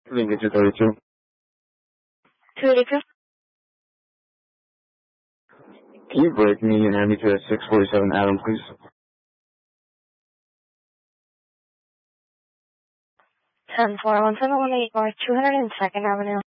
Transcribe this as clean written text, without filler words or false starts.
Didn't get you 32. 32. Can you break me and add me to 647 Adam, please? 10-4-1718 North 202nd Avenue.